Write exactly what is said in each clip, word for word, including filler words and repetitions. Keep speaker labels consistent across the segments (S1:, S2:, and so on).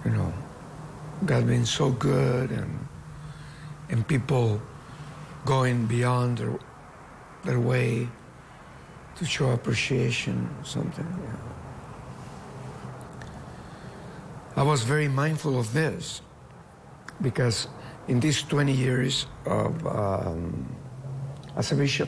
S1: you know, God being so good and and people going beyond their, their way to show appreciation or something. You know. I was very mindful of this because in these twenty years of um, as a bishop,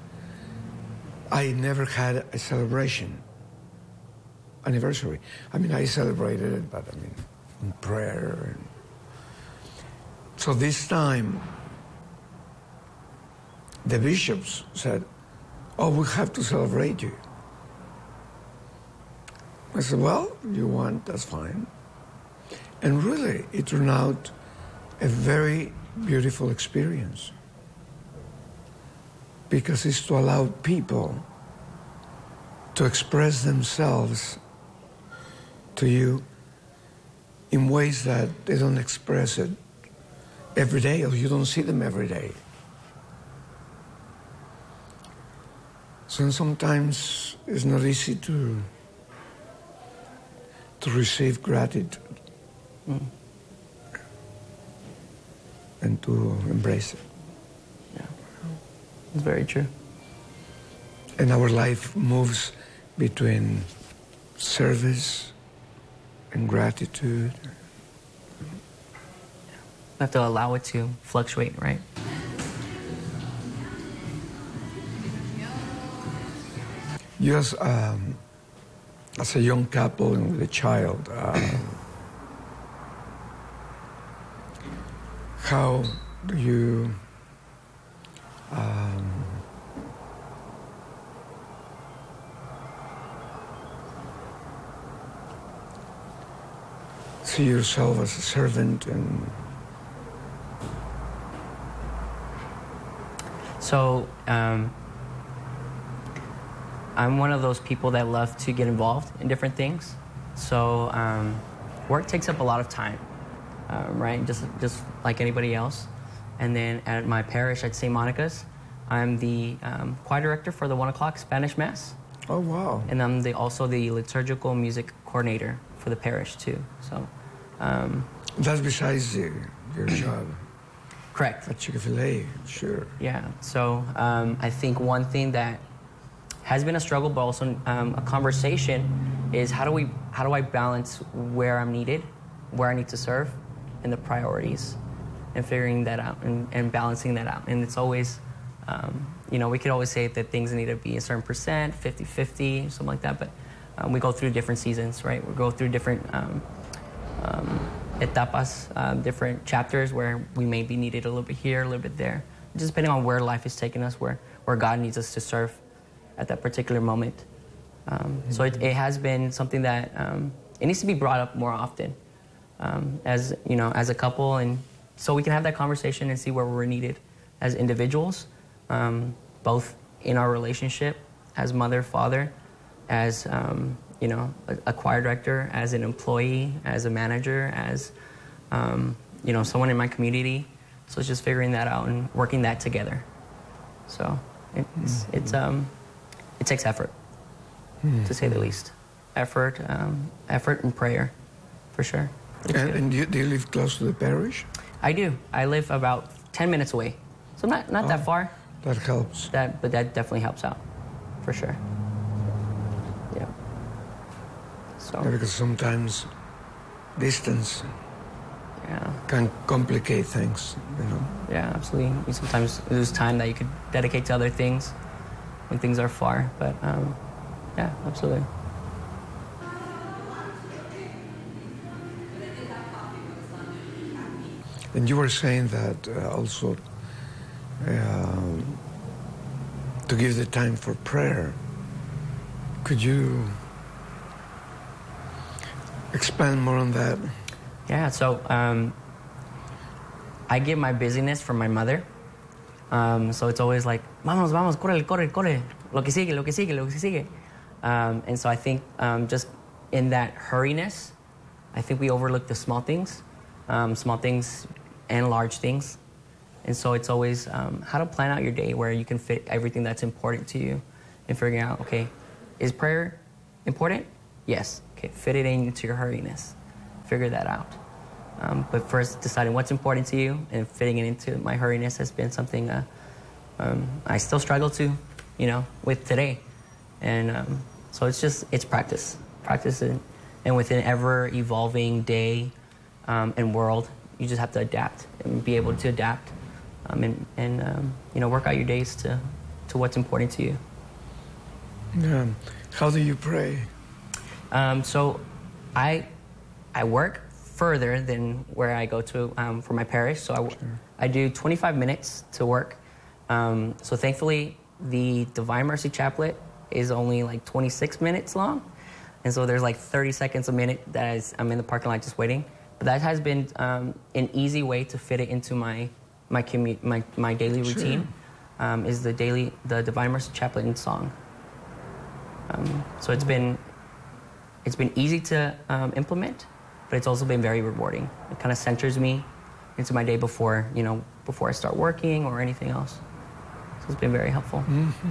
S1: I never had a celebration anniversary. I mean, I celebrated it, but I mean, in prayer. And so this time, the bishops said, "Oh, we have to celebrate you." I said, "Well, you want, that's fine." And really, it turned out a very beautiful experience because it's to allow people to express themselves to you in ways that they don't express it every day, or you don't see them every day. So sometimes it's not easy to to receive gratitude mm. and to embrace it.
S2: Yeah, it's very true.
S1: And our life moves between service and gratitude.
S2: You have to allow it to fluctuate, right?
S1: You as, um, as a young couple and with a child, uh, how do you um, see yourself as a servant? And
S2: so um, I'm one of those people that love to get involved in different things. So um, work takes up a lot of time, um, right? Just just like anybody else. And then at my parish at Saint Monica's, I'm the um, choir director for the one o'clock Spanish Mass.
S1: Oh, wow.
S2: And I'm the, also the liturgical music coordinator for the parish too. So um,
S1: that's besides the, your job.
S2: Correct.
S1: At Chick-fil-A, sure.
S2: Yeah. So um, I think one thing that has been a struggle, but also um, a conversation, is how do we, how do I balance where I'm needed, where I need to serve, and the priorities, and figuring that out and, and balancing that out. And it's always, um, you know, we could always say that things need to be a certain percent, fifty fifty, something like that, but um, we go through different seasons, right? We go through different um, um, etapas, um, different chapters where we may be needed a little bit here, a little bit there, just depending on where life is taking us, where, where God needs us to serve at that particular moment. Um, mm-hmm. So it, it has been something that um, it needs to be brought up more often um, as, you know, as a couple, and so we can have that conversation and see where we're needed as individuals, um, both in our relationship as mother, father, as, um, you know, a, a choir director, as an employee, as a manager, as, um, you know, someone in my community. So it's just figuring that out and working that together. So it's, mm-hmm. it's um, it takes effort, mm-hmm. to say the least. Effort, um, effort and prayer, for sure.
S1: And, and you, do you live close to the parish?
S2: I do. I live about ten minutes away, so not not oh, that far.
S1: That helps.
S2: That, but that definitely helps out, for sure. Yeah. So.
S1: Yeah, because sometimes distance.
S2: Yeah.
S1: Can complicate things, you know.
S2: Yeah, absolutely. You sometimes lose time that you could dedicate to other things when things are far, but um, yeah, absolutely.
S1: And you were saying that uh, also uh, to give the time for prayer. Could you expand more on that?
S2: Yeah, so um, I get my busyness from my mother. Um, so it's always like, vamos, vamos, corre, corre, corre, lo que sigue, lo que sigue, lo que sigue. Um, and so I think um, just in that hurriness, I think we overlook the small things, um, small things and large things. And so it's always um, how to plan out your day where you can fit everything that's important to you and figuring out, okay, is prayer important? Yes. Okay, fit it into your hurriness. figure that out. Um, but first, deciding what's important to you and fitting it into my hurriness has been something uh, um, I still struggle to, you know, with today. And um, so it's just, it's practice. Practice it. And within ever evolving day um, and world, you just have to adapt and be able to adapt um, and, and um, you know, work out your days to, to what's important to you.
S1: Yeah. How do you pray?
S2: Um, so I, I work further than where I go to um, for my parish. So I,
S1: Sure.
S2: I do twenty-five minutes to work. Um, so thankfully, the Divine Mercy Chaplet is only like twenty-six minutes long. And so there's like thirty seconds a minute that is, I'm in the parking lot just waiting. But that has been um, an easy way to fit it into my my commu- my, my daily routine.
S1: Sure.
S2: Um, is the daily the Divine Mercy Chaplet in song. Um, so it's been it's been easy to um, implement, but it's also been very rewarding. It kind of centers me into my day before you know before I start working or anything else. So it's been very helpful.
S1: Mm-hmm.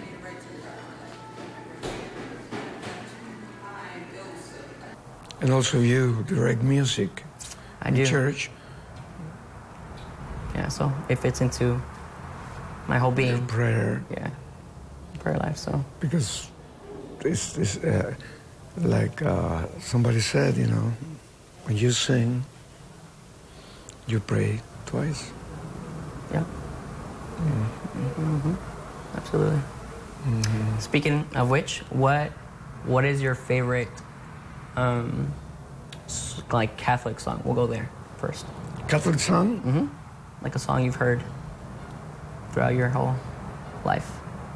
S1: And also you direct music
S2: I
S1: in
S2: do.
S1: church.
S2: Yeah, so it fits into my whole
S1: Your
S2: being.
S1: prayer,
S2: Yeah, prayer life. So
S1: because it's, it's uh, like uh, somebody said, you know, when you sing, you pray twice.
S2: yeah, mm-hmm. Absolutely.
S1: Mm-hmm.
S2: Speaking of which, what what is your favorite um, s- like Catholic song? We'll go there first.
S1: Catholic song?
S2: Mm-hmm. Like a song you've heard throughout your whole life.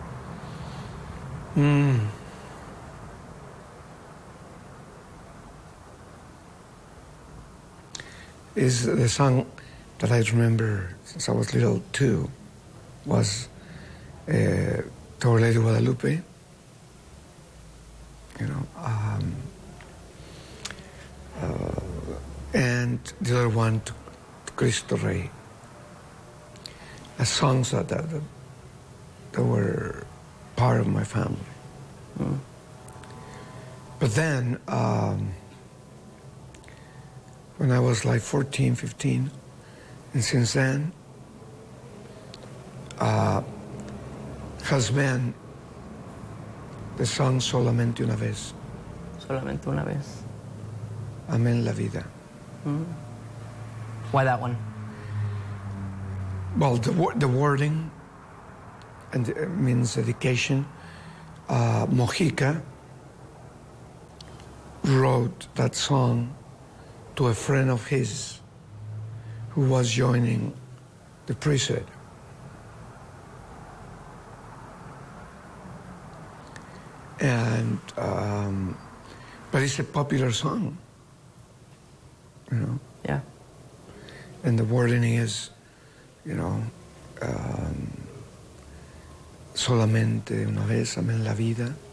S1: Mm. Is the song that I remember since I was little too was uh, To Our Lady Guadalupe. You know, um, uh, and the other one to, to Cristo Rey. As songs that, that that were part of my family.
S2: Mm.
S1: But then, um, when I was like fourteen, fifteen, and since then, uh, has been the song Solamente una vez,
S2: Solamente una vez.
S1: Amén la vida.
S2: Mm. Why that one?
S1: Well, the, wo- the wording and it means dedication. Uh, Mojica wrote that song to a friend of his who was joining the priesthood. And, um, but it's a popular song, you know,
S2: Yeah.
S1: and the wording is, you know, um, solamente una vez, amén la vida.